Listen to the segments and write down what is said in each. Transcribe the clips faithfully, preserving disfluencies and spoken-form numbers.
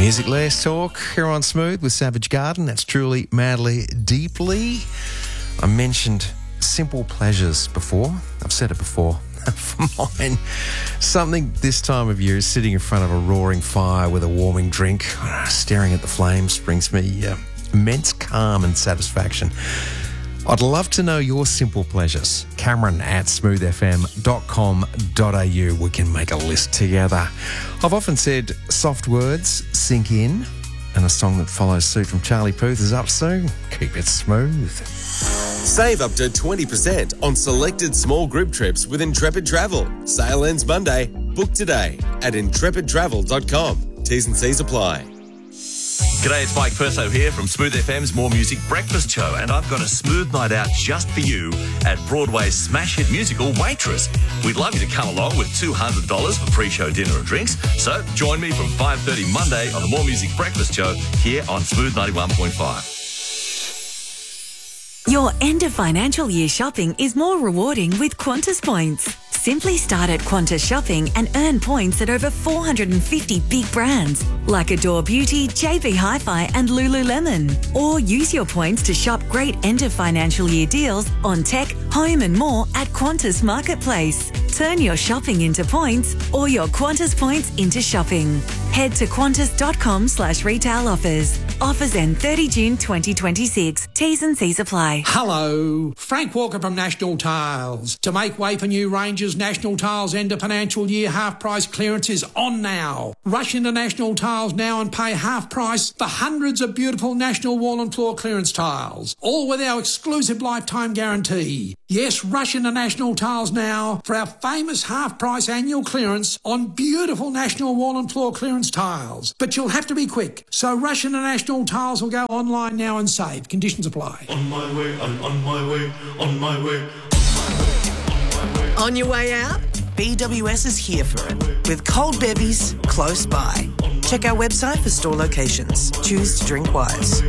Music Less Talk here on Smooth with Savage Garden. That's truly, madly, deeply. I mentioned simple pleasures before. I've said it before. For mine, something this time of year is sitting in front of a roaring fire with a warming drink, staring at the flames brings me uh, immense calm and satisfaction. I'd love to know your simple pleasures. Cameron at smooth f m dot com dot a u. We can make a list together. I've often said soft words sink in, and a song that follows suit from Charlie Puth is up soon. Keep it smooth. Save up to twenty percent on selected small group trips with Intrepid Travel. Sale ends Monday. Book today at intrepid travel dot com. T's and C's apply. G'day, it's Mike Perso here from Smooth F M's More Music Breakfast Show, and I've got a smooth night out just for you at Broadway's smash hit musical Waitress. We'd love you to come along with two hundred dollars for pre-show dinner and drinks. So join me from five thirty Monday on the More Music Breakfast Show here on Smooth ninety-one point five. Your end of financial year shopping is more rewarding with Qantas points. Simply start at Qantas Shopping and earn points at over four hundred fifty big brands like Adore Beauty, J B Hi-Fi and Lululemon. Or use your points to shop great end of financial year deals on tech, home and more at Qantas Marketplace. Turn your shopping into points or your Qantas points into shopping. Head to qantas.com slash retail offers. Offers end thirty June twenty twenty-six. T's and C's apply. Hello, Frank Walker from National Tiles. To make way for new ranges, National Tiles end of financial year half price clearance is on now. Rush into National Tiles now and pay half price for hundreds of beautiful National wall and floor clearance tiles, all with our exclusive lifetime guarantee. Yes, rush into National Tiles now for our famous half price annual clearance on beautiful National wall and floor clearance tiles. But you'll have to be quick, so rush into National Tiles or go online now and save. Conditions apply. On my way, I'm on my way, on my way. On your way out? B W S is here for it, with cold bevies close by. Check our website for store locations. Choose to drink wise.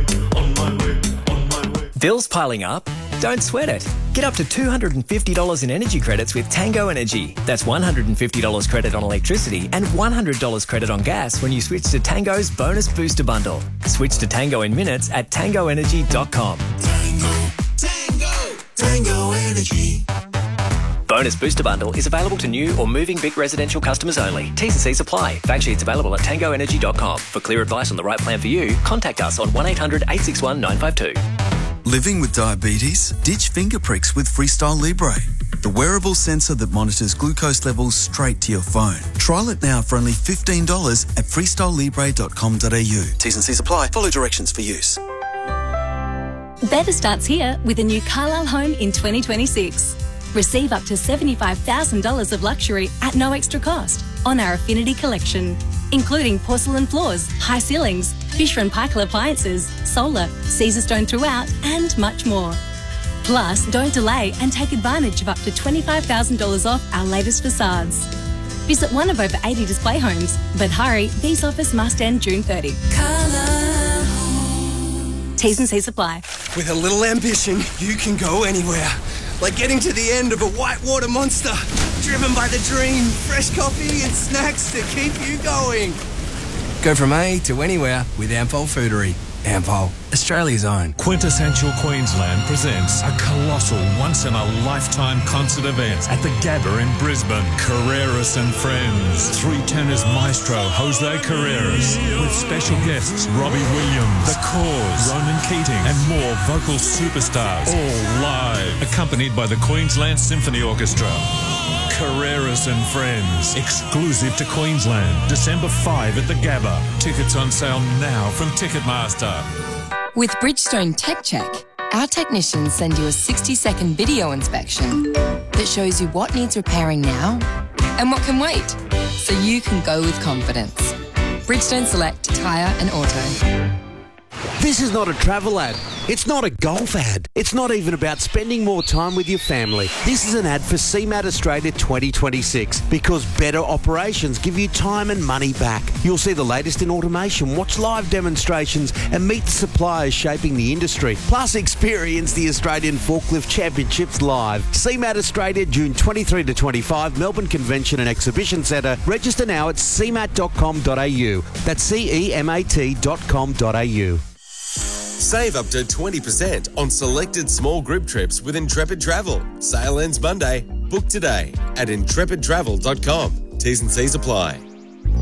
Bills piling up? Don't sweat it. Get up to two hundred fifty dollars in energy credits with Tango Energy. That's one hundred fifty dollars credit on electricity and one hundred dollars credit on gas when you switch to Tango's Bonus Booster Bundle. Switch to Tango in minutes at tango energy dot com. Tango, Tango, Tango Energy. Bonus Booster Bundle is available to new or moving big residential customers only. T's and C's apply. Fact sheets available at tango energy dot com. For clear advice on the right plan for you, contact us on one eight hundred eight six one nine five two. Living with diabetes? Ditch finger pricks with Freestyle Libre, the wearable sensor that monitors glucose levels straight to your phone. Trial it now for only fifteen dollars at freestyle libre dot com dot a u. T's and C's apply. Follow directions for use. Better starts here with a new Carlisle home in twenty twenty-six. Receive up to seventy-five thousand dollars of luxury at no extra cost on our Affinity collection, including porcelain floors, high ceilings, Fisher and Paykel appliances, solar, Caesar stone throughout, and much more. Plus, don't delay and take advantage of up to twenty-five thousand dollars off our latest facades. Visit one of over eighty display homes, but hurry, these offers must end June thirtieth. T's and C's apply. With a little ambition, you can go anywhere. Like getting to the end of a whitewater monster, driven by the dream, fresh coffee and snacks to keep you going. Go from A to anywhere with Ampol Foodery. Ampol, Australia's own. Quintessential Queensland presents a colossal once-in-a-lifetime concert event at the Gabba in Brisbane. Carreras and Friends. Three tenors maestro Jose Carreras with special guests Robbie Williams, The Cause, Ronan Keating and more vocal superstars, all live, accompanied by the Queensland Symphony Orchestra. Carreras and Friends, exclusive to Queensland, December fifth at the Gabba. Tickets on sale now from Ticketmaster. With Bridgestone Tech Check, our technicians send you a sixty second video inspection that shows you what needs repairing now and what can wait, so you can go with confidence. Bridgestone Select Tyre and Auto. This is not a travel ad. It's not a golf ad. It's not even about spending more time with your family. This is an ad for C MAT Australia twenty twenty-six because better operations give you time and money back. You'll see the latest in automation, watch live demonstrations and meet the suppliers shaping the industry. Plus experience the Australian Forklift Championships live. C MAT Australia, June twenty-third to twenty-fifth, Melbourne Convention and Exhibition Centre. Register now at c mat dot com dot a u. That's C E M A T dot com dot a u. Save up to twenty percent on selected small group trips with Intrepid Travel. Sale ends Monday. Book today at intrepid travel dot com. T's and C's apply.